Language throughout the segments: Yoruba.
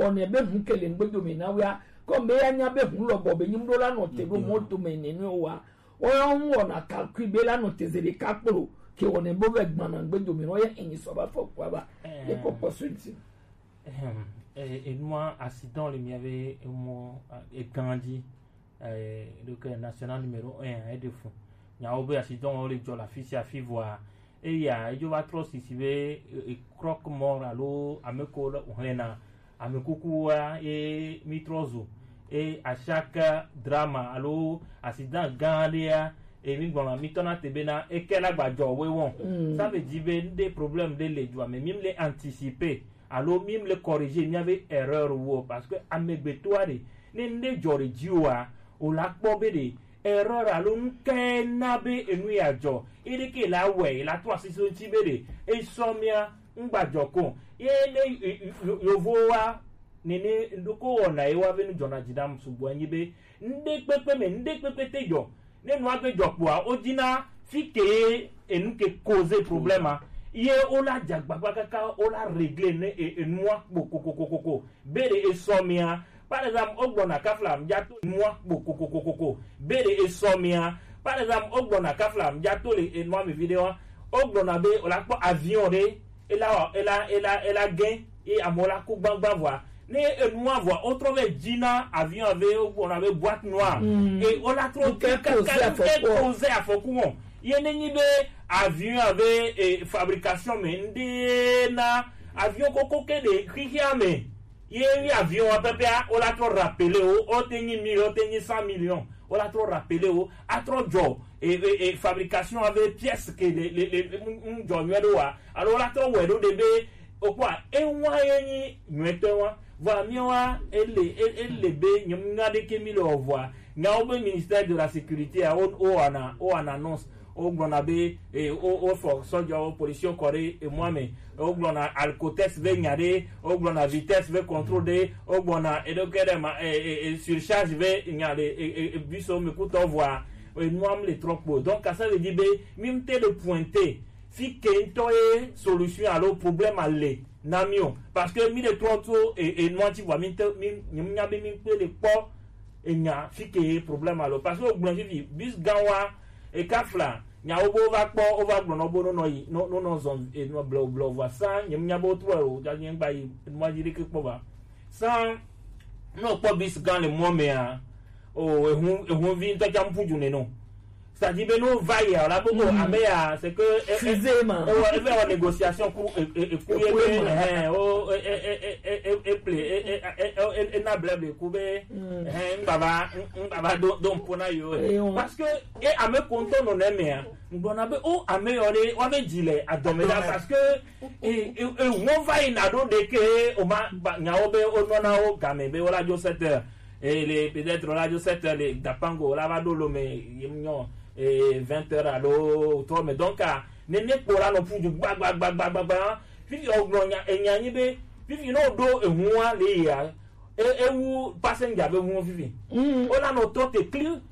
on a bem killing good domina. We are come be any bem lobo, be you don't know the remote domain in your one a calcubela notice the capital, qui on a boved man and good domino in his over for Quava, the opportunity. Et moi, accident, il y avait et Gandhi, le national numéro 1 et de fond. Il y a un accident, les gens la fille à fille voir. Et il y a un trop si et croque mort à l'eau, à me coller, à me coucouer et mitrozo. Et à chaque drame, à l'eau, accident Gandhi, et mi bon mi tona tebena et qu'elle a badjo we won. Ça veut dire des problèmes de les doigts, mais même les anticiper. Alors même le corriger, il y avait erreur ou parce que amegbetoire ne jori diwa o la pobede erreur alors kenabe enu ajo ile ke la we la 360 tibede e somia ngbajoko ye ne yovoa nene ndoko ona e wa venu jona jidam subu anyibe nde pepe tejo ne no agbejopo a ojina fike enu ke causer problème ye ola jagbagba kaka ola régler ne et moi kokokokoko bere e somia par exemple ogbona kaflam jato moi kokokokoko bere e somia par exemple ogbona kaflam jato le moi mes vidéos ogbona be ola po avion de et la gain et amola ko gbagba voix ne e moi voix on trouve dina avion avait ogbona be boîte noire et ola trop causé à Fokouon yenenyi be avion avait fabrication mais na avion koko de krikiame ye avion a pepe on l'a trop rappelé o tenyi million tenyi 100 millions on l'a trop rappelé o a trop job et fabrication avait pièces que les job wa alors la trop wedo de be o quoi e wa yenyi nwetewa va miwa elle be nyumna de kemilo voir na au ministère de la sécurité o annonce au glonabe et au force soldier au police corée et moi-même au glona alcotes venyade au glona vitesse ve contrôler au glona et donc et surcharge ve nyade et biso me coûte voir et moi me les trop beau donc ça veut dire même te de pointer fi kentoye solution à l'au problème aller namio parce que mi de trop et moi tu vois mi nyabe mi pe le port et nya fi que problème à l'au parce que au glona bis gawa et kafla nya obo va po over gbono bono no zone et no blow va ça nya bo to o ja nya gba yi mo jiri ke po ba ça no po bis gan le mo me a o ehun vi nta jam puju ne no ça dit beno va ya la bobo ameya c'est que on va en négociation pour na blable kube baba don pona yo parce que et ame konto no neme ngona be o ame ore o be jile adomela parce que et on va in ado de que o ma nyaobe o nona o gamebe o radio 7h et les peut-être radio 7h les dapango la va do lo me yimnyo et 20h à l'eau mais donc nene pora no puju gbagba fifi oglonya enyanyi be fifi no do ehua le ya ewu passenger be hu fifi o la no to te clu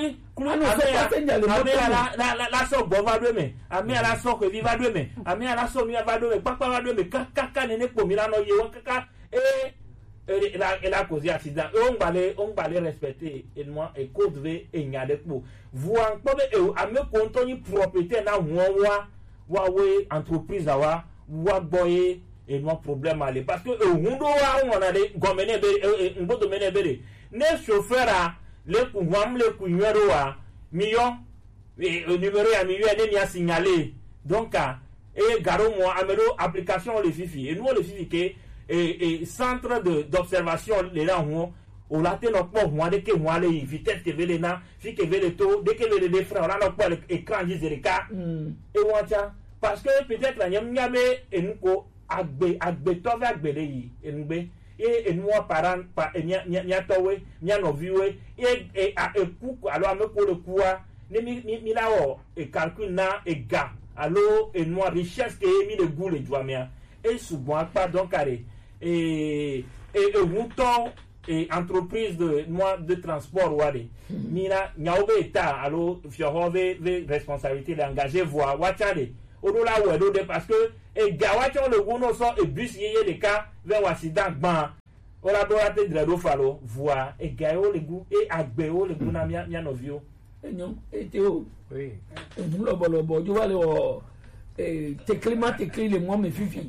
la so bo va do me ami ala so ko vi va do me ami ala so mi va do me papa va do me kaka nene po mi la no ye won kaka elle a causé accident on va respecter et moi et code v et nyade pour vous en pobe e ame kontoni propriété na wa we entreprise awa wa boye et non problème aller parce que hundo wa on a des gomene be ngodo mene be ne chauffeur a le kuwam le kunyero wa million et numéro ya million ne a signalé donc et garo mo amelo application le fifi et nous le fifi que et centre d'observation les là on l'a tenu pour moi dès que moi les vitesse que vele na fi que vele to dès que vele des frères on a pas l'écran jizerika et wacha parce que peut-être la nyame et nous ko agbe to va agbe yi enugbe et nous parents pa nya towe nya no viwe et coup alors me ko le quoi mi la o et calcul na et ga alors et nous richesse que mi de goût les douamia et souvent pas donc carré et mouton et entreprise de transport wade mina nyaobe eta alors fiorove responsabilité d'engager voix wachade odola wedo de parce que et gawacho le gono so et bus yeye de cas vers accident ban ora do ate dredo falo voa e gaio le gu e agbe o le gu na mia novio enyo eteo Oui. lobo jo wale o te climatique le mo me fifi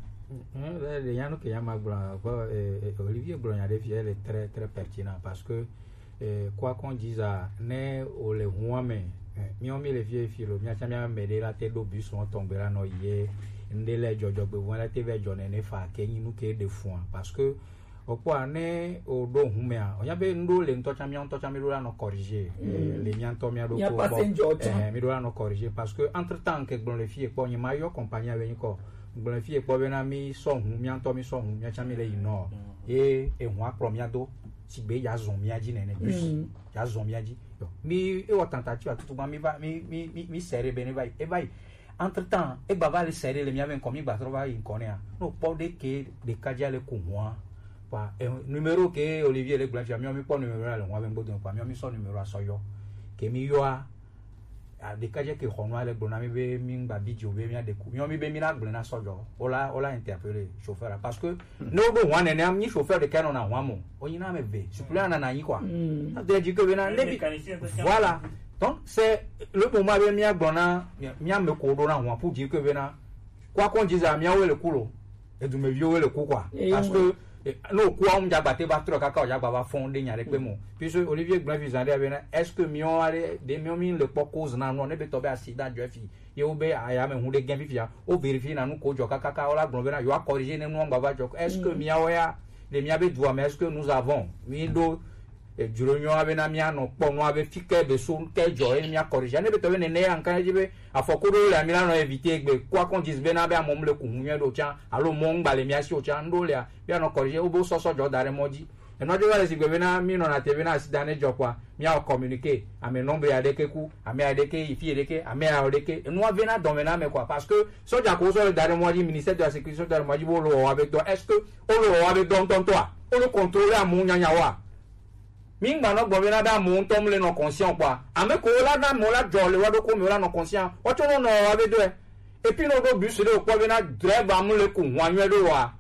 Le Yann qui a Olivier Blonade elle est très très pertinent parce que quoi qu'on dise né au le mais mi on met les vieux filles mi a chamia m'aider la tête d'obus sont tombés là no yé ndele jojo be won la tv jone ne fa kenyi nu ke de fun parce que opo ane o do hume a oya be ndo le nto chamia la no corriger les mi anto mi a do ko mi do la no corriger parce que entre temps que bon les filles ko nyima yo compagnie avec ko bon les filles ko be na mi so hu mi anto mi so hu mi chamia le ino e hu akro mi ado ti be ya zon mi aji nene bus ya zon mi aji mi e o tentative tout ba mi serrer bene vai e vai entre temps e baba le serrer le mi avait comme ba trova in connait no po de que de kadia le kunwa pa numéro que Olivier le blanche mi po numéro la wa ben bodon pa mi so numéro asoyo que mi yo a de kadia que honwa le gbona mi be mi ngba video be mi a de ku mi be mi na gbona sojo ola interpeller chauffeur parce que no go wan ene am ni chauffeur de canon na wa mo oyina me be suppléant na yi quoi ça veut dire que bena voilà. Donc, c'est le moment où mi a gbona mi a me kodo na ho pour dire que bena quoi qu'on dise mi a we le kulo et du me vieux le coup quoi parce que no quoi on ja batte ba tro kaka o ja ba fondé nya rekpe mo puis Olivier Granvizande bena est-ce que mi on ale de mi le pokos na no ne be to be accident jo fi ye o be aya me hunde gen fifia o vérifier na nu ko jo kaka o la gbon bena yo a corriger ne no ngba ba jo est-ce que mi a oya le mi a be doit mais est-ce que nous avons mi do Juronyo ave na mia no pono ave fike be so ke jo e mia corriger ne be to ne ankan jibe afokoro le amira no éviter gbe quoi qu'on dise be na be amom le kunye do cha alo mo ngba le mia si o cha ndo le be no corriger obo so jo dare moji e no de wale si gbe na mi no na tv na si dane jo kwa mia communiquer ame nombre ya de keku ame ya de ke ifi de ke ame ya de ke no ave na don na me quoi parce que so ja ko so dare moji ministère de la sécurité de moji bo lo avec toi est-ce que o lo avec don toi o le contrôler amu nyanya wa mingba no gbo na da mu ntom le no conscient quoi ame ko la da mo la jo le wa do ko mi la no conscient o to no wa be do et puis no do bus le ko be na drive am le ku hwan do wa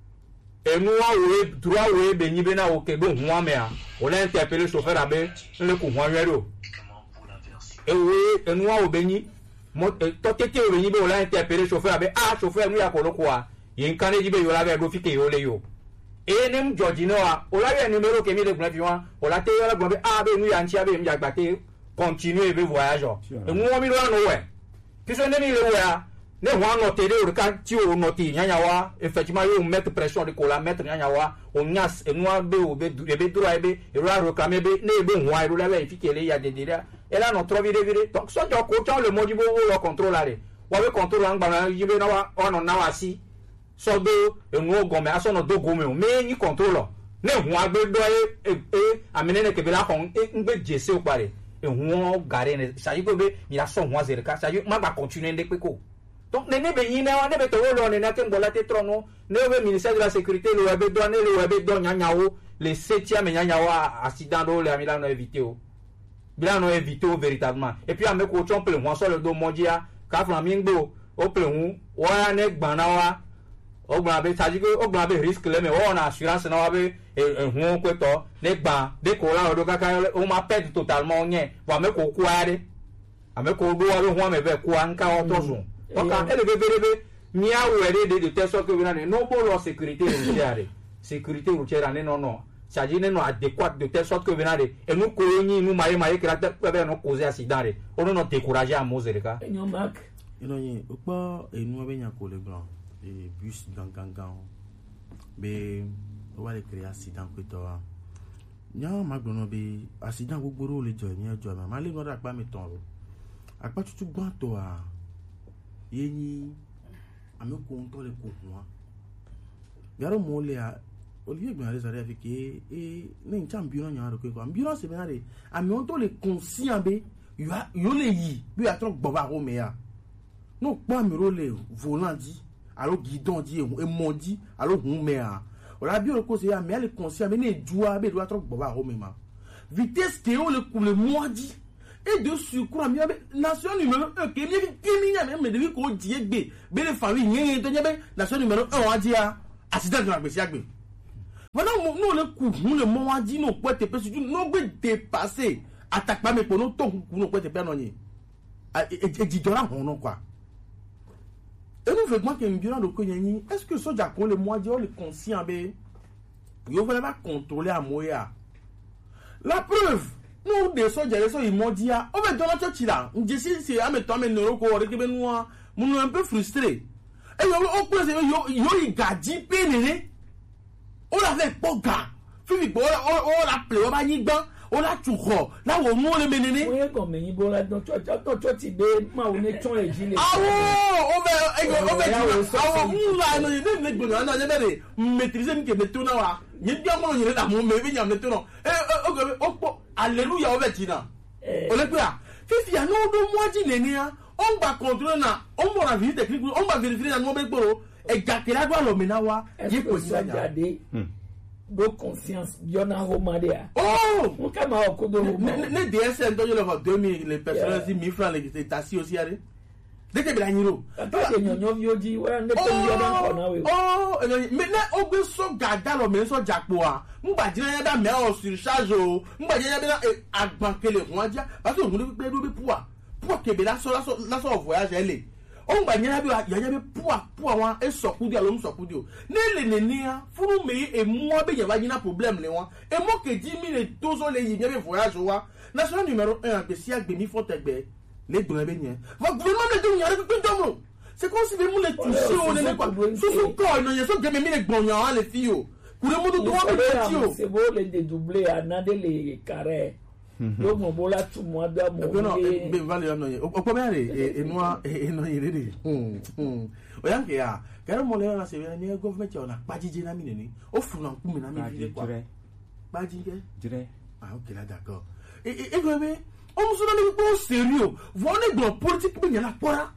enu wa we droit we be ni be na o ke do hwan me a o la interpeller chauffeur abe le ku hwan do e we enu wa o be ni mo to tete o be ni be o la interpeller chauffeur abe chauffeur nu ya ko lo kwa yin kan e jibe yo la be do fike yo le yo enem Georginoa ola ye numéro que mi le glan fiwa ola te yola glan be be nu ya nchi abe mi agbate continuer be voyage e mu mi lo no we piso ne mi le we a ne wa no te de o ka ti o no ti nyanya wa effectivement yo mettre pression de cola mettre nyanya wa o nyas e nu abe o be dura ebe e ra ro ka me be ne be hwa e ro la be fikele ya de dira e la no trovi de vire donc so jo ko cha le modibo wo contrôler wa be contrôler ngba na yibe na wa no na wa si so do enu gome aso no do gome o me ni control ne hu agbe do amene ne kebela kon ngbe jese o pare hu gare ne sayi ko be ni aso hu azere ka sayi ma ba continuer de peko donc ne be yin na ne be to lo ne na ke ngola te trono ne be ministère de la sécurité le webe do ne le webe do nyanya o le 7e nyanya wa accident do le amila no éviter o bila no éviter o véritablement et puis ame ko chomple hu so le do mondia ka fran mi ngbo o ple hu wa ne gbana wa ogba be taji ko ogba be risk le me o na assurance na wa be ehun ko to le gba de ko la odo kaka o ma perdre totalement nye wa me ko ku are ame ko do wa be hu me be ku anka o to sun o ka ele be mi a we de teso ko na no bo lo sécurité routière ne no saji ne no adéquate de telle sorte que venade et nous ko yin nous maye créateur be no causer accident re o no décourager à mozereka enyo mak inoyi opa enu be nya ko le blanc et bus gangan be o va le créer accident ko to wa nya magbono be accident gbogboro le jo ni ejo ma le no da pa mi ton ro apa tutu gban to wa yeni ameko nto le ko wa garo mo le a Olivier Granvizande sare avec ne champion nya ro ko ambulance be na re ami on to le conscient be yo le yi bi a trop gbo ba ro me ya no pa mi ro le volant di alo guidon di e mondi alo hun me a ola bi o ko se ya me ale conscient me ne dua be do trop gbo ba ro me ma vitesse que on le mondi et de surcroît mi nation numéro 1 que mi nya me de ko di egbe be le famille yen to nya be nation numéro 1 a di a accident de la gbese agbe Voilà, nous le coup, nous le moment dit nous quoi te peut nous peut dépasser attaque pas mais pour nous ton nous quoi te peut non et dit dora on quoi. Et nous vraiment que bien de connait est-ce que ça déjà le mois dit on le conscient bé yo va pas contrôler à moya. La preuve nous des soldats ils m'ont dit on va dans la tête là on dit c'est à mettre mais nous ko récupérer nous un peu frustré. Et yo gadi pénéné. On l'avait pas gars. Philippe, on l'a appelé, on l'a dit ban, on l'a tout rond. Là où on le mené. Oui, comme il bon là donc toi tu bé ma on est ton les gilets. Ah on va maîtriser une que mettons là. Ni bien mon il est là mon mais bien mettons. Alléluia on va dire. On le quoi. Fifi a non de moi dit néné. On va contrôler na, on va vérifier technique, on va vérifier dans nos bébés. Et gâter la gloire l'homenawa. Est-ce que ça gardé de conscience Yona Romadea? Oh! On camera au coup de les DSL dont je le vois 2000 les personnes 1000 francs les tassis aussi allez. Dès que la niro. Oh! Maintenant on peut so garder l'homme so jackpoa. M'ba dire ya ba mais on surcharge o. M'ba dire ya ba agbanker le roi dia parce que on veut perdre poids. Pour que la so voyage elle. On va y aller pour et sortir à l'homme sortir. Ne les nénia, faut nous et moi, il y a un problème. Et moi que 10 000 et 12 ans, les voyages, national numéro 1, que si il y a faut t'aider, les deux béniens. Va gouvernement les deux, il y a un peu c'est comme si les moules touchés, on est quoi. Sous son corps, il y a son gamin, les bons, les filles. Pour le monde de droit, c'est beau les dédoubler à nader les carrés. Donc mon bola tout moi doit mon non mais valé non au combien et moi et non il est oya ke ya kare mo le na se ni government on a pas dit na mi ni o fu na ku mi na mi vie quoi pas dit que dire ah OK là d'accord et vraiment on nous donne pas sérieux voler dans politique bien la pora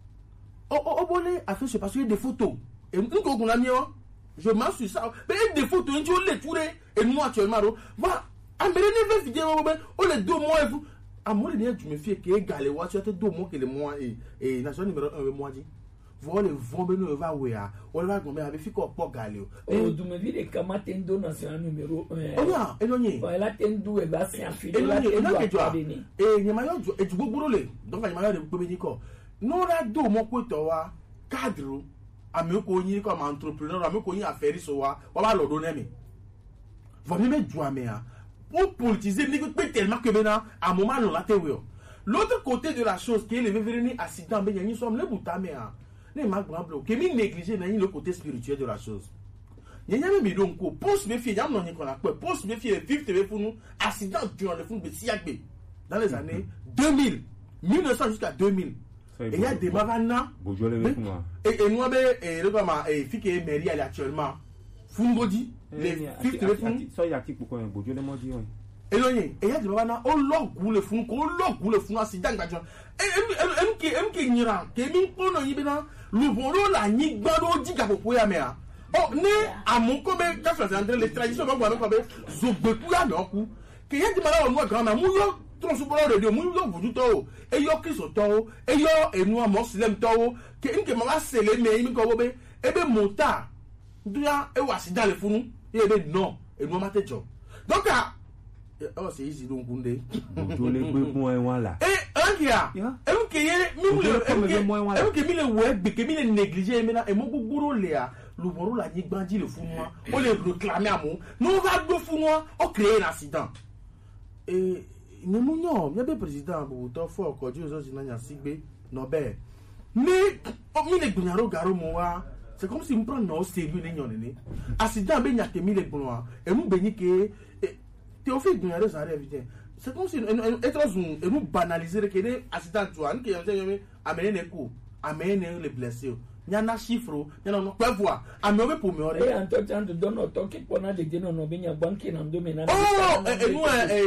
o bolé a fait c'est parce que des photos et nous qu'on a mis je m'en suis ça mais des photos on les tourner et moi actuellement va Amérine veut vidéo on les 2 mois et vous à moi les tu me fais que égal wa tu as 2 mois que les mois et national numéro 1 mois dit voilà vombe no va wea on va gombe avec fiko po galio oh du me vide kama tendo national numéro 1 oh ya elonye voilà tendo e va c'est affilié là et nyama yo et tu gbogbo le donc nyama yo de pe ni ko no ra do mo ko to wa cadre ami ko yin ko am entrepreneur ami ko yin affaire so wa ba lo do na mi vombe me du amea pour politiser tellement que maintenant à un moment la théorie l'autre côté de la chose qui est le venir accident ben y sommes le boutame a ne ma grand bloc qui mi négliger le côté spirituel de la chose y a même donc post me fi yam non ni qu'on a post me fi 50 pour nous accident durant le fond de Siagbe dans les années 2000 1900 jusqu'à 2000 et il y a des mavana et moi et le comment et fi que mairie elle actuellement Fungodi les 50 ça y a qui pourquoi Bojo les modi oui Elonye et y a des mavana on logo le fun ko logo le fun accident gadjon et nyira ke mi ko no yibina lu boro la ni gbado di gapopo ya me a oh ne amoko be ka fa entre les traditions ba gba be zogbeku ya no ku ke y a des mala on grand ma mu yo tron so bolo de mu yo buju to e yo kristo to e yo enu muslim to ke nke mama sele me mi ko be ebe mota duya e wa accident le funu e be non e no matejo donc oh c'est easy donc kunde Bojo le gbe bon en là ankia em ke mi le we be ke mi le négliger me na e mo gbogbo le a lu boro la ni gbanji le funu wa o le réclamer amu no va do funu wa o créer un accident et ni mu nyo mi be président bo to fo ko ju so na nya sigbe no be mais mi le gbunyaro garo mo wa c'est comme si me prend no sérieux ni nyon ni accident be nya ke mi le gbun wa e mu be ni ke Théophile Gougnare ça arrive bien. C'est comme si nous banaliser que les accidents qui ont amené les blessés. Il y a un chiffre, il y a un quoi voir. Amené pour me et en tout temps de donner autant qu'il peut en dire non bien banquier dans domaine. Oh et nous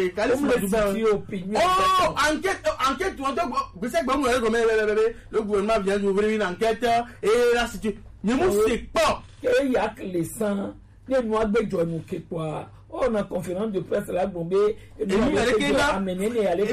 oh enquête tu entends c'est bon le gouvernement vient d'ouvrir une enquête et là c'est ne me sais pas il y a que les sang les noirs de John quoi. On a conférence de presse là bombé et nous amener les aller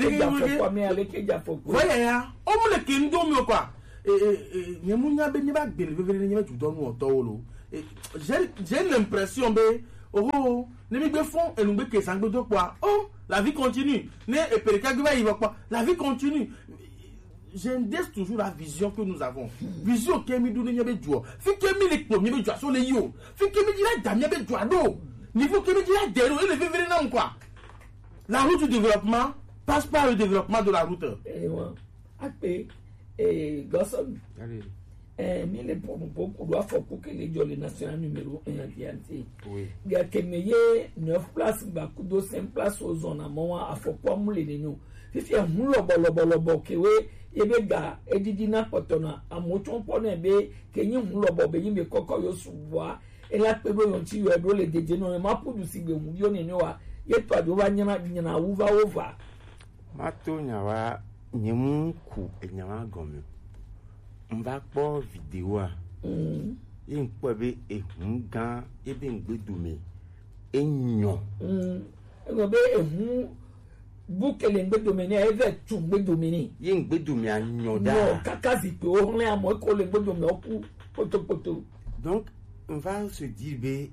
voilà on me le kindo mi quoi et nyemunya be ni ba gbele vevere ni tu donne auto lo j'ai l'impression be oh ne mi gbe fond et nous gbe que sangbe do quoi oh la vie continue ne et pereka gbe il va pas la vie continue. J'indique toujours la vision que nous avons. Vision qui est mis d'où n'y a pas de joie. Fi qui est mis les plombs, n'y a pas de joie sur les yo. Fi qui est mis la dame, n'y a pas de joie d'eau. Niveau qui est mis la déro, et le vivre non quoi. La route du développement passe par le développement de la route. Et moi, après, et Gosson, mais les beaucoup doivent faire pour que les jolies nationales numéro 1 en TNT. Oui. Il y a que 9 places, beaucoup de 5 places aux zones à moi, à faut pas mouler de nous. Fifi a lobo kewe ebe ga edidi na potona amochon pone be kenyi lobo be yime koko yo subwa ela pebo yon ti yo edo le deje no ma pudu sigbe mu yo ne wa yeto ado wa nyana uva over mato nyawa nyemu ku enyawa gomi mba po video a yin po be ehun gan ebe ngbedume enyo ego be ehun bukele ngbe domini eve tu ngbe domini ye ngbe domi anyoda no kakazi pe o rin amo ko le ngbe domi oku poto. Donc on va se dire be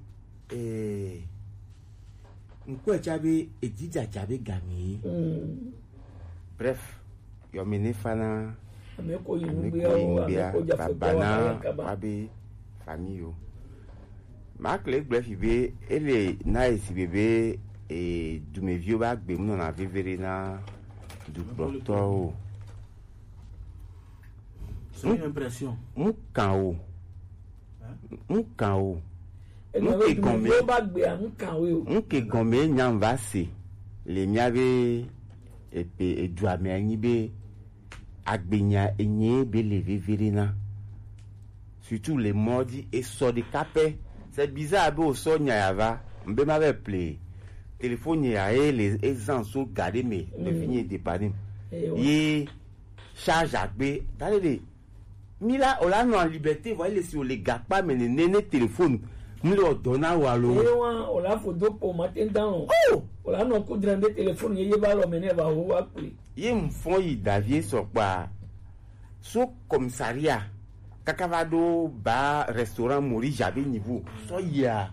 nko chabe ejija chabe gami bref yo mene fana ameko yimbe ameko bana abe famille yo makle bref be ele nice bebe et du mes vieux bacs ben on avait verina du docteur c'est une impression un chaos et nous vieux bacs ben un chaos un que gomme nyam va se les miave et doit me anibe agbenya enye be lever verina surtout les mordis et sort de capé c'est bizarre be au sonya yava mbe m'avait play téléphone ya les gens sont gardés mais le fini dépanner et charge agbe d'aller mila ola no en liberté voyez sur les gars pas mais néné téléphone nous le donna ou alors ola photo pour matin dans ola no coup de téléphone yé ba lo mener va ou appeler yé me font y Davier sur quoi so commissariat kakavado ba restaurant mori j'avais niveau so ya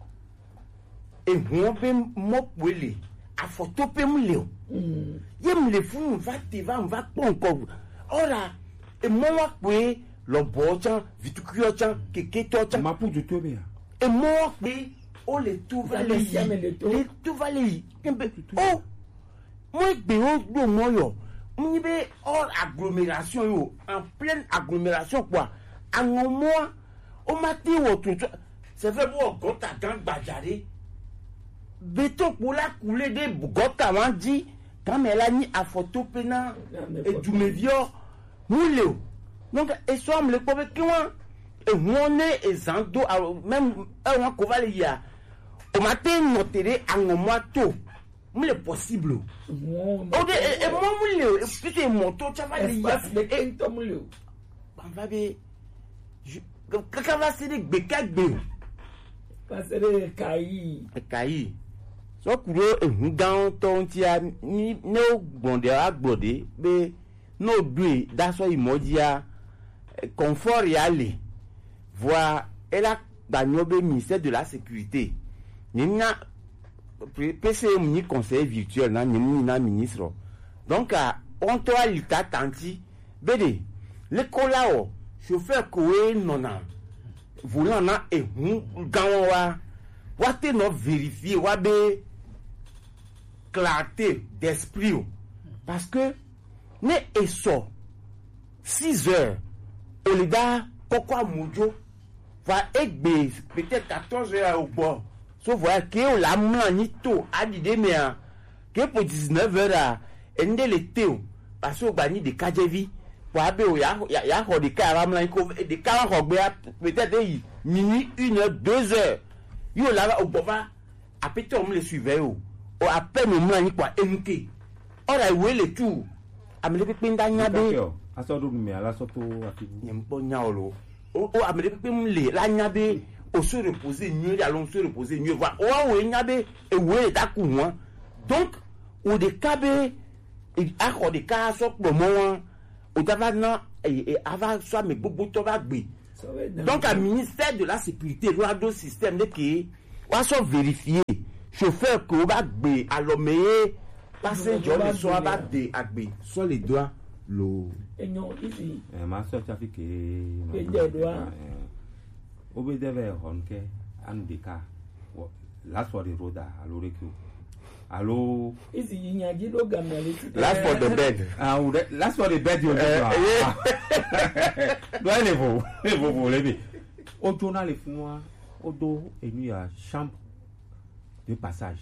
et moi pe mopwele a photo pe mleo yem le fou va pas encore ora et moi pe lo bocha vitukio cha keketo cha mapu de tobe et moi pe o le tout va le tout va le oh moi be o do moyo on be hors agglomération yo en pleine agglomération quoi en moi au matin au tout c'est vrai pour gota gang bajare béton pour la couler des gota dit quand elle a mis à photo pena et du médio moulé donc et soit me le pobe qui et on est ezando même on ko va le ya au matin noter en moi tout mais possible ok et moi moulé et puis moto ça va le ya et to moulé on va be quand va se de bekagbe parce que kai so kuro ehungan to ntia ni no gbonde agbode be no due daso imojia confort yale voir ela gbanyobe ministère de la sécurité nina PCM ni conseil virtuel na ni ministre donc on to alita tanti bede le kolao chauffeur koe nona voulant na ehun ganwa wate no vérifier wabe clarté d'esprit parce que ne eso 6 heures olida kokwa mujo va egbe peut-être 14 heures au bord sauf voilà que la mani to adide mea que pour 19 heures ende le teo parce que bani de kajevi wa be o ya ho de ka ramla ko de ka ho gbe peut-être minuit 1 heure 2 heures yo la au bova apete on le suivait o à peine au moins quoi émuqué ora iwe le tout amele pepe ndanya be asodo mi ala soto atibu nyempo nyaolo o amele pepe mle la nyabe o se reposer mieux allons se reposer mieux voir o nyabe e we ta ku won donc o de kabe e akọ de ka so po mo won o dava na e ava so me gbogbo to ba gbe donc à ministère de la sécurité radio système de que wa so vérifier chauffeur que va gbé alomeye passenger le so ba de agbe so les doigts lo enyo ici master traffic obedeve honke andika last for the road alo reku alo ici yinyaji do gamale last for the bed last for the bed you do levo levi o jona le fún wa o do enu ya chambre de passage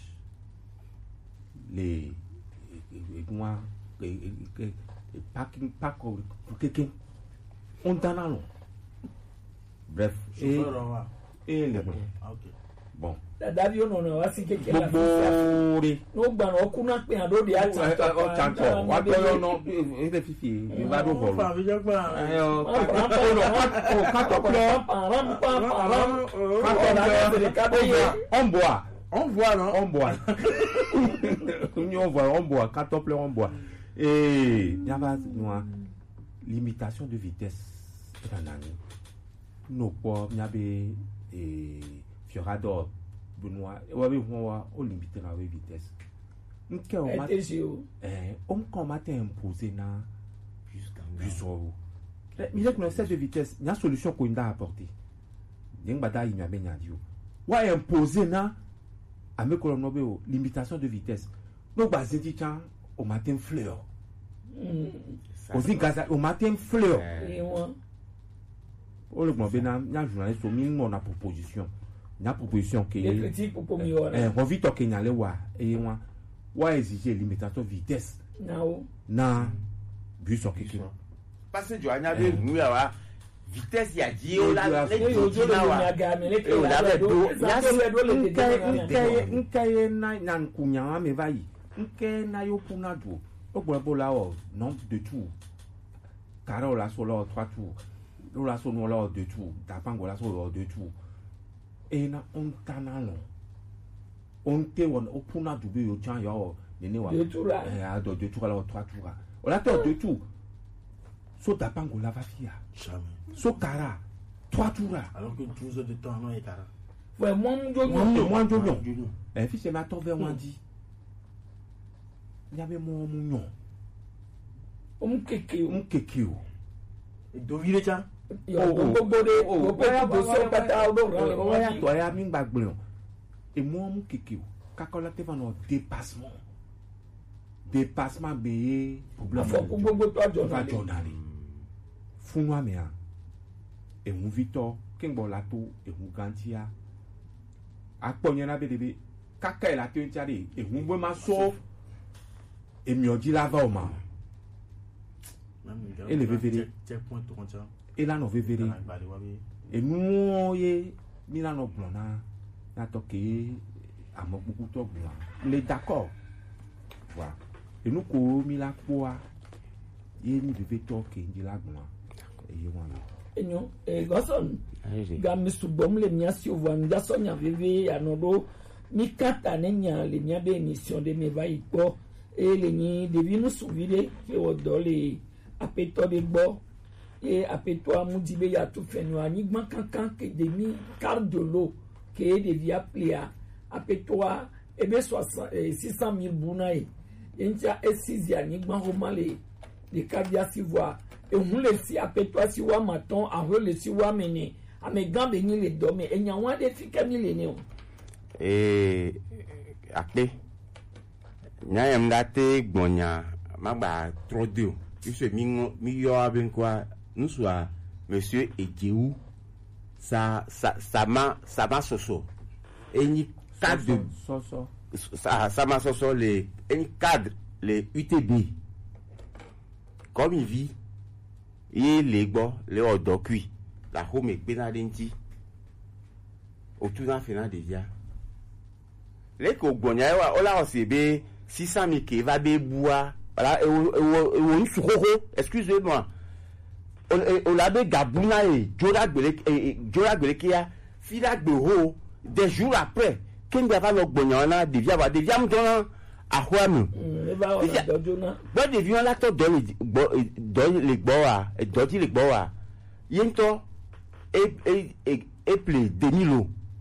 les moi parking park pour quelqu'un on t'en a long bref et le bon Davio non wa si keke la bori no gba no kuna pe ado de ati o chanto wa to no e de fifi e ba do bolo on boit quand on boit et il y a limitation de vitesse no po nyabe Fiorador Benoît on limite la vitesse nke on m'a on commence à imposer na jusqu'à mais avec l'excès de vitesse il y a solution qu'on a apporter n'engba il m'a bien dit wa imposer na amekolo no be limitation de vitesse no ba zeti chan au matin fleur aussi gaza au matin fleur o le gbon na journaliste o mi mo na proposition que on vit toquer na le wa et wa exiger limitation de vitesse na bus o keke parce que anya be nu ya wa vitesse ya di o la le di na wa e o la be do nkaye na nkunya me vai nke na yo puna do o gbo la o non de tout car o la solo 3 tours o la solo la 2 tours tapango la solo 2 tours et na on tanalo on te won o puna do be yo chan yo nene wa de tout là a do 2 tours la 3 tours o la to 2 tours so tapango la va fia jamais so kara 3 tours alors que 12 heures de temps non et kara ouais moi jojo e fi se ma to vers wandi nyabe mo munyo keke o et do vire cha mi gbagbe o e mo mu keke o kakola te va no dépassement be problème afoko gbogbo to journal fún wa me a e mu Victor kengbo la to e mu gantia aponye na bedebe kaka e la te ntiare e mu bo ma so e mi oji la va o ma et le vevere et là no vevere et nous ye mi la no blona na to ke amokuku to blona le d'accord voilà et nous ko mi la poa ye ni veve to ke ndi la blona e ye wana enyo goson ga misubom le miasi ovanda sonya veve anodo mi kata nenya le nya be émission de me va ipo et le ni devi nous souvire ke odole apeto de gbo et apeto amudibe ya tout fenu anigman kankan ke demi quart de l'eau que devia plia apeto ebe 600,000 bunae entia esizia anigman romale de kadia sivoa et on le si apeto siwa maton a le siwa mene ame gambe ni le domi enya wa de fika milene o akpe nyayam date gbonya magba trop de isso mi yo aben quoi nous soit monsieur Edjeou ça ma soso eni cadre soso ça ma soso les eni cadre les UTB comme il vit et les gbo les odo kui la home pe na denti o tu na fina déjà les ko gbonya wa o la o se be 600,000 ke va be bua voilà excusez-moi on l'a be gabuna et jora gbele kia fila gbeho des jours après ken va no gbonya na devia mtona ahwanu ba devia la to do le gboa e doti le gboa yento e ple denilo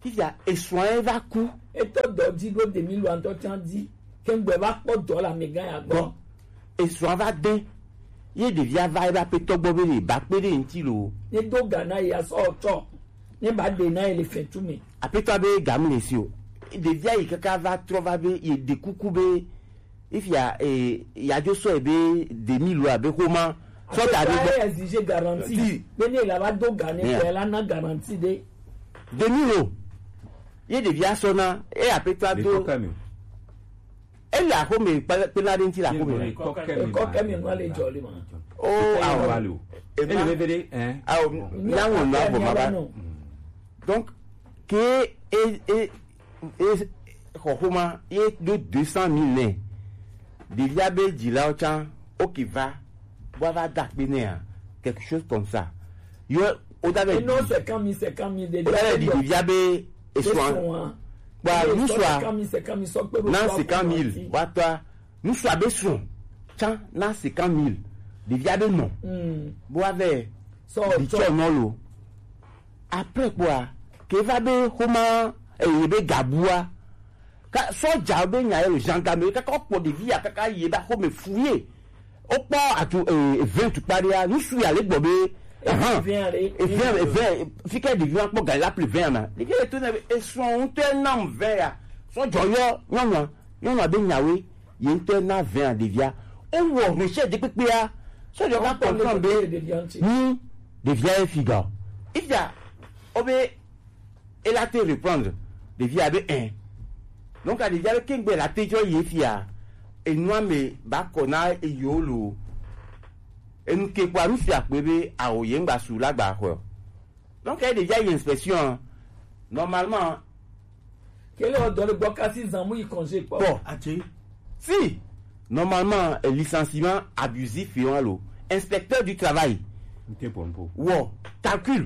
il y a et soin va coup et to do di do 2000 an to tan di ke ngbe ba po do la me gan ya bon et soin va den ye devia va pe to gbo be ba pe de nti lo ni do Ghana ya so to ni ba de na ele fe tu mi après toi be gamu le si o devia yi kaka va trova be ye de kuku be if ya jo so be 2000 lo abe koma so ta be exige garantie beni la ba do Ghana la na garantie de 2000 lo ye devia sona et après toi do elle a comme penalty la comme ko kemi no le jolly man oh value et le véré hein là on va baba donc que et comment il de 200 000 né devia be di là au temps au qui va va dakbene quelque chose comme ça yo au d'avait non 50 000 de devia be et soin bah nous soit non 50 000 toi nous soit besoin tiens na 50 000 devia be non bo avec so non lo après quoi que va be comment et be gaboua ka so jabe nya le gendarmerie ka ko devia ka ye ba ko me fouiller au pas à tout 20 tout paria nous suis allé bobe fiquei de vian pour gagner plus 20 na il est tout et son tenant 20 son joyo non be nyawe il tenant 20 devia on voit recherche de pepia so je va comprendre ni devia figa il y a obe et la te reprendre devia be 1 donc à devia que ngbe la te jo yefia et nous me ba kona e yolo et nous que quoi nous faire bébé à oyengba sous la barre donc il y a déjà une inspection normalement quel est dans le bokasi zamu il congé quoi bon si normalement licenciement abusif l'eau inspecteur du travail wow calcul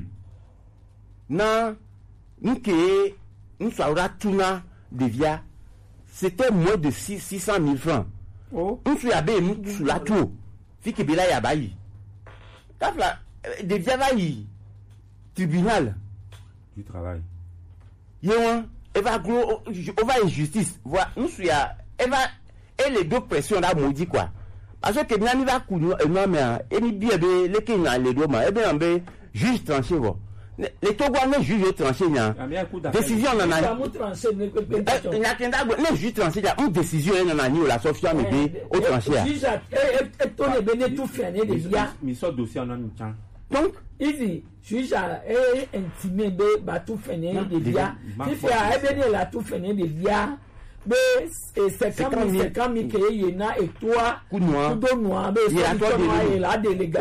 non nous que nous soit tuna devia c'était moins de 600 000 francs oh nous suis abé nous sous la tour fiki bila ya bayi kafla devia bayi tribunal du travail yewa eva gros over injustice voilà nous suis eva et les deux pressions là maudit quoi parce que bien va couler non mais et ni bien be les kenya les deux ma et bien be juge tranché bon les togolais juge tranché nya décision na na na kenda le juge tranché ya une décision na ni la sofia me be au tranché juge et ton le bene tout fait né de via mi so dossier en un temps donc ici juge est intimé be ba tout fait né de via si fait a bene la tout fait né de via be et 50 000 que y na et toi coup noir be et la délégation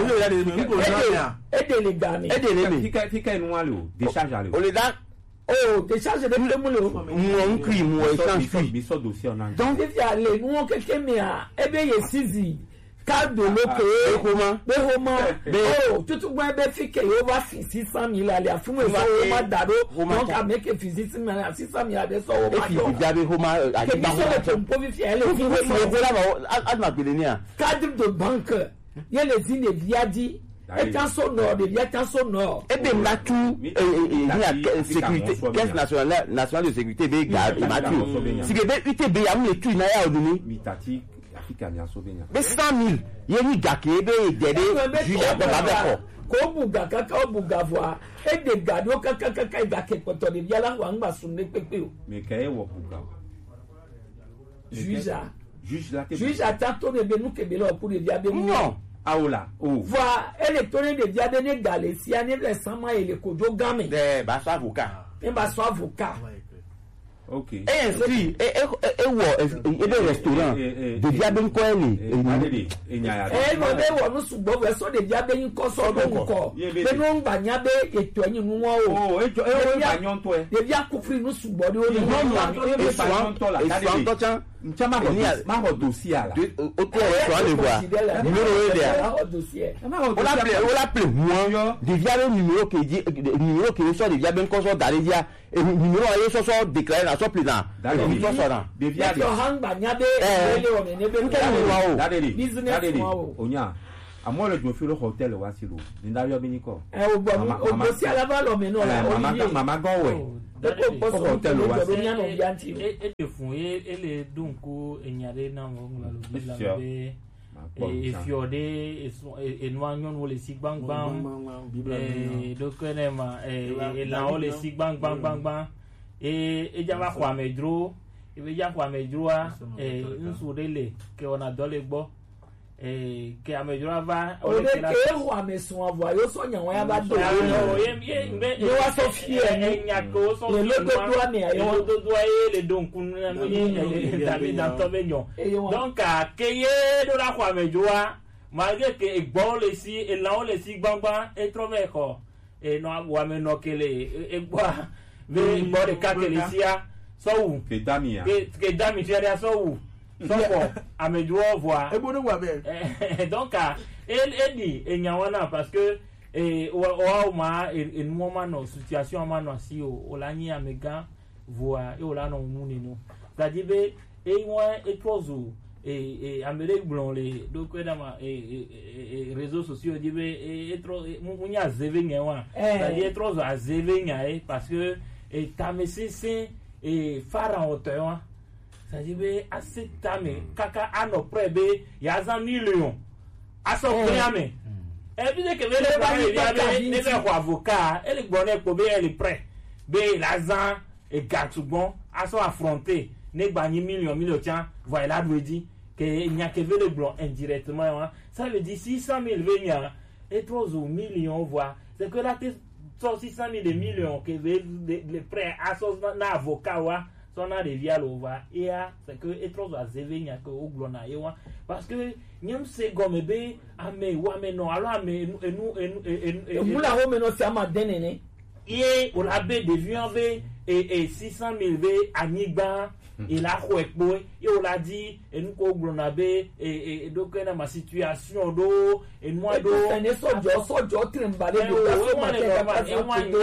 et délégation fika noir lo décharge aller on les da oh décharge de le mon crime moi sans mi so dossier en un donc il y a les nous quelqu'un mais e be ye sizi carte de loke comment oh tout moi be fika over 600 000 aller a fumo so ma dado donc a make a physique 600 000 a be so o ma do jabe homa a ti ba so po vi fiel le cadre de banque il y a les îles viadi et tant sonore de via tant sonore et bien là tout sécurité caisse nationale de sécurité be garde et matu si be UTB a mu tout na ya oduni mitati Africa mi asovenya be 100 000 yeni gake be dede juge ba ko buga kaka buga voa et de gado kaka gake poto de via la wangba sunne pepe o mais kaye wo buga juge a tanto de benu ke bela pour de via be non aola oh voa électoré de via de Galicia ne récemment et le kojo game ba so avocat et ba so avocat ok et inscrit et wo et des restaurants de via ben ko ele no be wo no sugbo we so de via ben ko so do nko be no gbanya be eto anyi nu wo oh ejo gbanyon to e de via kufri no sugbo de o ni no gbanyon to la kade nchama ma ho dossier ala o to so ale voir numéro ele on l'appelle moi de via le numéro que so de via ben ko so dale dia et numéro ayo so déclarer na so président de via de hang gbanya be ele o ne be dadeli onya moi le dois faire le hôtel wa silo ni da yo biniko o bo si alaba lo mi no la mama go we ko so hotel wa do nya no bianti e de fun e le dun ko enyare na mo ngla lo bi la be e fiode e no nyon wo le si bang bang do kene ma e la o le si bang bang bang bang e java kwa medro e be ja kwa medro a nsu dele ke ona dole gbo que a melhor vai o de que o amesun avo yo so yan wa ba do yo wa so fi nya ko so le do do ni ayo do do le don kun na ni David na to benyo donc a keye do la kwa melhor malgré que e gbo le si e la o le si gbangba e trove ko e no wa me no kele e gbo ve gbo de ka kele sia so wu que dami tiare so wu donc à me doit voir donc dit enyawana parce que o ma en moment no situation ma no si o la ni amega voir et o la no muni no c'est-à-dire be e moi et trozo amele blon les donc dans ma réseaux sociaux dit be et trop munya zeve nyewa c'est-à-dire trozo a zeve nyae parce que et tamesi et pharaon hauteur c'est-à-dire assez tamé kaka ano prebe ya za million aso priame e bi de que le ba ni ne be ko avocat e le gbon po be e prêt be l'argent et gatubon aso affronter ne gba ni million tiens voilà doit dire que nya que le blanc indirectement ça veut dire 600 000 venia et 3 millions voix c'est que là 600 000 millions que les prêts aso na avocat wa son a revia lova et c'est que et trop à zevenya que au glona yewa parce que nyam se gomebe ame wa me no alors ame enu mula ho me no sama denene et on a be de viande et 600 000 ve anigba et la ko ekpo et on l'a dit et nous ko glona be et donc na ma situation do et moi do ene sojo trembale do so ma te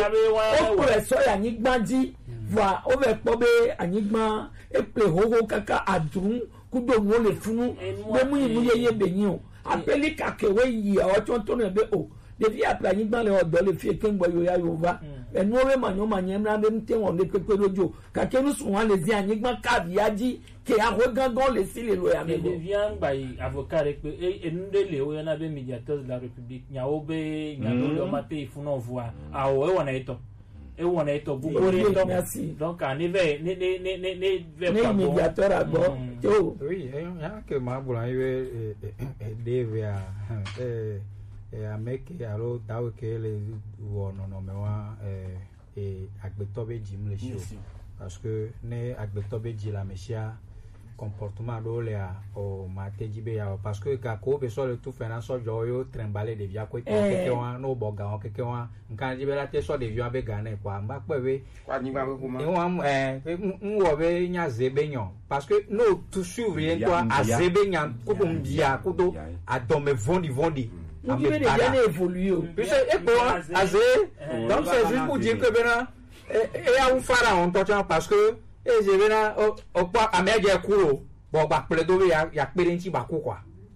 o presso ya anigba di va o ve po be anigba e pe hoho kaka adun kudo mo le funu be mu imu yeye beyin o apeli kakewe yi o to no be o de vi apla anigba le odo le fi kengbo yo ya yova enu we manyo manyemra be nte won le pepe lojo kakenu sun wan le di anigba kaviaji ke aho gangan le si le lo ya me de vient by avocat pe enu de le o na be médiateur de la République nya o be nya do le mate ifuno voix a o e wona eto et on est au bout donc en effet ne médiateur à bord oui il y a que ma boula deve a mec alors taw que les non mais wa et agbetobe jim le show parce que ne agbetobe ji la mesia comportement do le a o mate jibe ya parce que ka ko be so le tout faire so joyo trembale de via ko ke wa no boga o ke wa nkan jibe la te so de via be gane kwa mba pewe kwa ni ba ko ma nwo be nya zebe nyon parce que no tout suivre toi a zebe nyan ko dum dia ko do adome vondi on veut bien évoluer puis et quoi azé donc c'est juste pour dire que bena et a un pharaon toi parce que et je vais là au pas à mettre couro bon bah plaido ya pérenci ba quoi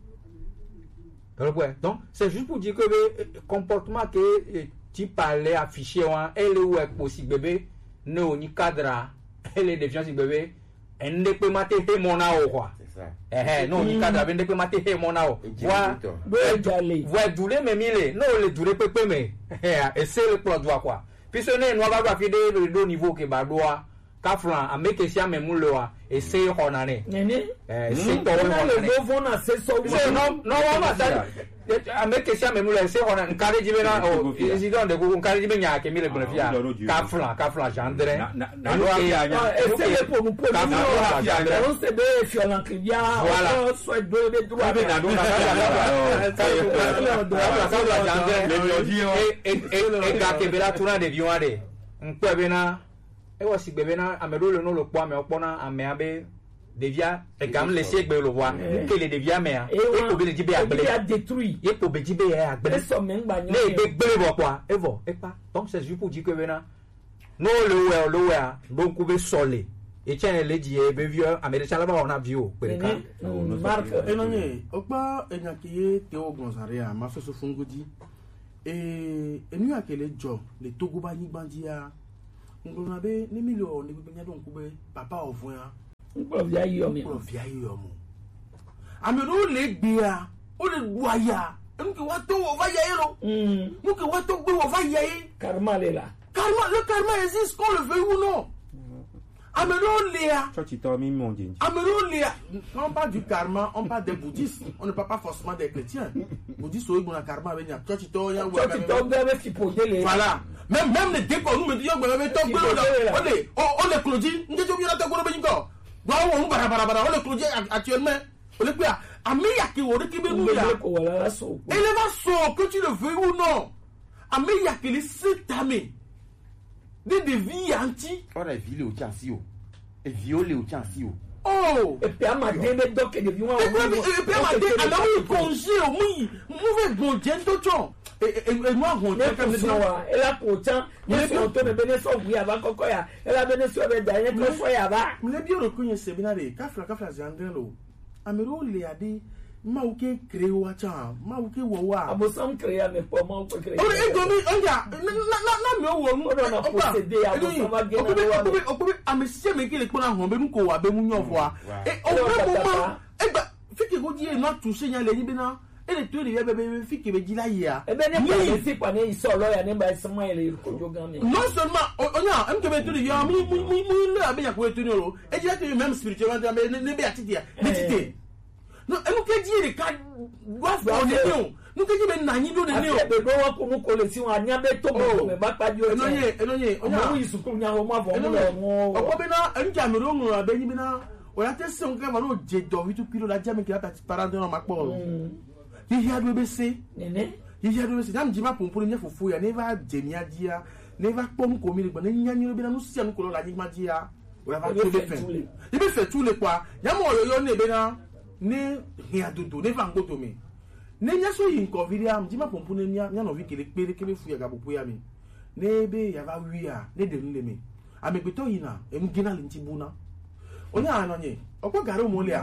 donc c'est juste pour dire que le comportement que tu parlais affiché et le ou est possible bébé non ni cadre elle est défiance bébé elle ne peut mater mon ao quoi non ni cadre elle ne peut mater mon ao voilà doulé mais mille non le doulé peut mais et c'est le plan droit quoi puis ce n'est noir va fider le niveau que ba doit Kafran a make sia memulo a e sei honane sei to le vont na se so no wa ta a make sia memulo e sei honane encourage me na o is don de go encourage me nya ke mi le bonfia Kafran Jandre na e sei le pour nous on se be fiolan clivia on soit do de droit na do e ga ke bela tourna de vioade npo be na e wo si gbebe na amedo le no lo po ame opona ame abe devia e gam le si egbe lo wa ke le devia me a e ko be le jibe agbele il a détruit e ko be jibe ya agbele so me ngba nyo le be gbele bo kwa e vo e pa donc c'est juste pour dire que bena no le we a donc ku be solé et tiens les dieux bevieux américain là-bas on a vu pereka marque enonye okpa enyakiye teo gonzaria masoso fungudi enu akele jo le togo ba yigbandia ngona be ni milio ni gbenya don kube papa ovun nko via yomi ko via yomo amero le gbia o le duaya nko wa to o va yairo nko wa to gbe o va yayi karma le karma existe qu'on le veuille ou non. Améroléa. Améroléa. Quand on parle du karma, on parle des bouddhistes. On ne parle pas forcément des chrétiens. Bouddhistes, ils ont un karma avec un voilà. Même les décors, nous me disons, on les clôdis. On les clôdis actuellement. On les clôdis. Ameyaki, on les clôdis. Élévation, que tu le veux ou non. Ameyaki, les 7 années. Des vies anti. On a violé au chassio. Et violé au chassio. Oh! Et puis, à ma déme, donc, et puis, à la congé, oui. Mauvais bon, j'ai et moi, on est comme ça. Et là, pourtant, nous sommes tous les bénéfices, oui, avant Kokoya. Et la bénéfice, avec Daniel, qu'on soit là-bas. Mais bien reconnu, c'est bien allé. Kafla, Zandelo. Amero, il a dit. Mauke créé wacha mauke wawa abosan créé mais pas mauke créé on est domi onja na me wo mu na posséder abosan va gagner okobe amesie me kele kona hon be mu ko wa be mu nyofo e o moment e ba fiki go die na toucher nya le ni bina e le to le be fiki be jila ya e be ne pa si pa ne iso lo ya ne ba sama ile ko jogan me non seulement onya am ke be to le ya mu le abe ya ko to ni ro e jila to même spirituellement ne be atidia metite. Non, nous que dire les cas doivent faire nous que dire nani do ne be do wa ko mu ko le si wa nya be to mo me ba pa dio enonye onya mu isu ko nya ho ma vo mo mo o be na en camero no abenyi bi na o ya te se on ka va no je do 8 kilo la jame ki la parti parade no ma po yi ya do be se nene yi ya do be se dam jima pompolo nya fufu ya ne va jemia dia ne va pom ko mi le gba ne nya nyi be na no si an ko lo la ni ma dia o la va to be fe il be fait tous les quoi ya mo yo ne be na ne hia dodo ne van goto me ne nya so yin ko viria mjima pompu ne nya no vi kele fu ya gabopo ya mi ne be ya va wi ya ne de nle me amegbeto yin na emgina linti buna onya anonye okwa gare mo le a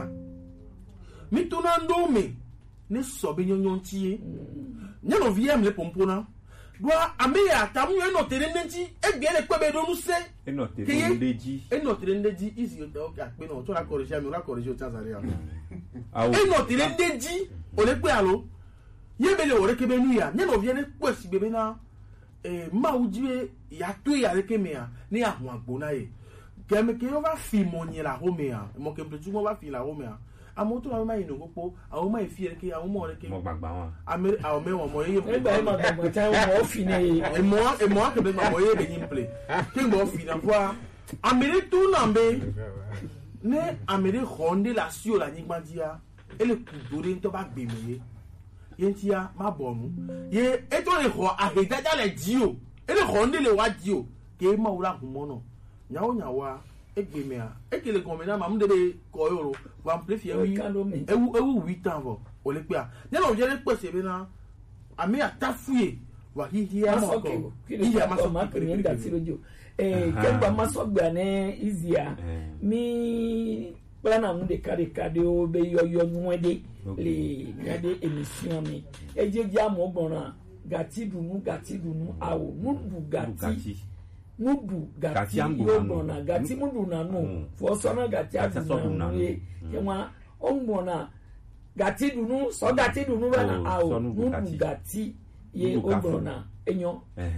mi to na ndo me ne so be nyonyon tie nya no vi am le pompu na doa ameya tamu e no tere nti egele kwebe do nu se e no tere ndeji isi o ka pe no to la corriger o tazaria e no tere ndeji o le pe alo ye bele o re kebe nu ya ne no vie ne kwesi bebe na ma ujiwe ya to ya re keme ya ni ahun agbo na ye keme ke o va fi monye la home ya mo ke pletu mo va fi la home ya amoto na ma yin gopo awon ma fi ere ke awon mo re ke mo gbagba won amere awon me won mo ye e ba ma gbagba ta mo fi ne e mo ke be ma mo ye be yin play ke mo fi na kwa amere tu na be ne amere honde la sio la nigbandia ele kudore nto ba gbe me ye ntia ma bonu ye e to le ho ahejaja le dio ele honde le wa dio ke ma wura humono nyawa egbemea ekele gomena ma mdebe koyoro wa mplefie wi ewu 8 ans vo olepia nyalo jere pese be na ami atafuye wa hihia mo ko hihia ma so ma kiri nda sirojo kemba masogba ne izia mi plana mu de kade o be yoyo nwede le nyade emission mi ejeje amogbonran gati dunu awo nudu gati mudu gati yobona gati mudu na no fosona gati aduna ye kema ongbona gati dunu so gati dunu bana awo mudu gati ye ogbona enyo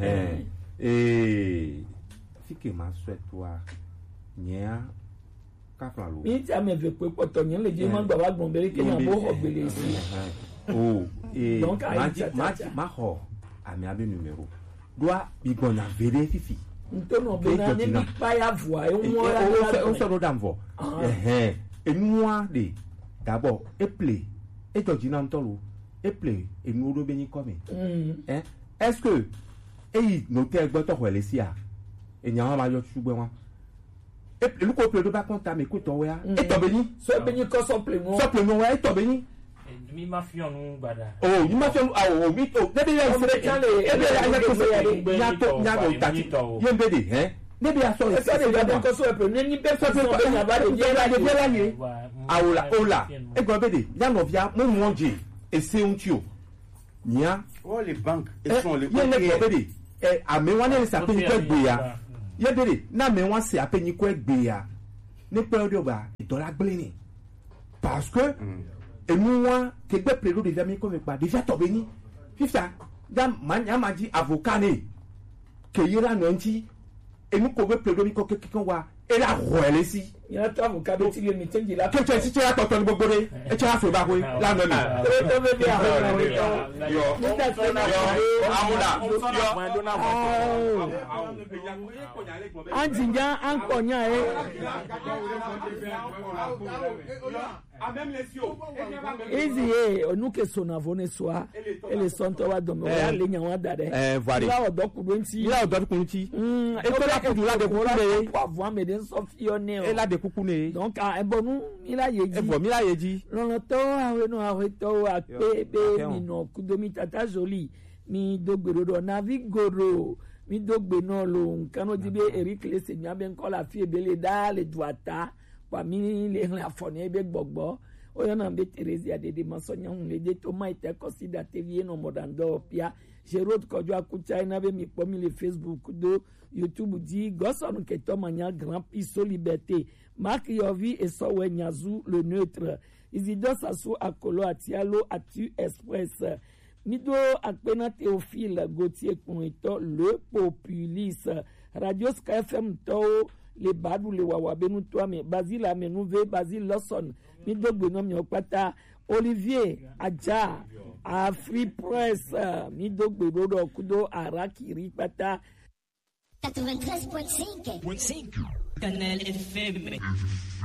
fike ma souhaite toi nya kafla lo mi ti ame ve pe poto yen le je ma gba wa gbon bere ke na bo ho gbele si donc ma ho ami abe numero doa bigbona vere fifi ntono bena ne mi paya voix on se ro danvo enua de d'abord eple e jojina ntolo eple enu ro beyin come est-ce que no te egbo to hwele si a enyan ma yo sugbe won eple lu ko ple do ba konta me ko to we a e to beyin so beyin ko so ple mo we e to beyin mi ma fi onu gbada mi ma fi onu mi to debi le se e be ya ko se ya to tati ye be de ne bi aso e ça déjà donc so e premier ni personne so be na ba de ye aola ola e go be de ya no via mo monje e se untio nia Oh, les banques, ye elles sont les ne go be de a me wan le sa pe ni ko gbe ya ye be de na me wan se ape ni ko gbe ya ne pe o de ba idola gble ni parce que et moi que gbe prélo de via mi ko me pa de via to be ni fifta da manya maji avocat ne ke yira no nti enu ko be prélo mi ko ke kan wa e la roele si il y a toi avocat be ti le mi change la que tu si tu as toto ni gbogbo re e cha so ba ko la no ni to be be anjinja ankonya easy onuke sonavone soa ele sonto wa domo wa le nya wa dade voilà la odo kudun ti la odo kun ti e to la kudu la de kukune wa vo amede so fi o ne o e la de kukune donc a ebonu ila yeji e bo mi la yeji lono to awe no awe to a pe be mi no kudomi tata joli mi dogbero do navigoro mi dogbe no lo nkan o dibe Eric Lese mi abe nko la fi ebele da le duata pa mi le la fone ebe gbogbo o yo na be Teresia de masonya hun le de to ma ite consider TV no modando pia je road kojo akucha ina be mi po mi le Facebook do YouTube di goson ke to manya grand piso liberté marque your vie et so we nyazu le neutre Isidore Sassou Akolo Atialo Atu Express Mido Akpena Théophile Gauthier Kunito le populiste Radio Sky FM to le Badou le Wawabenu toi mais Basile Amenouve Basile Lawson Mido Gbenom Yopata Olivier Adja Afri Press Mido Gbedodo Kudo Arakiri Pata 93.5 Canal FM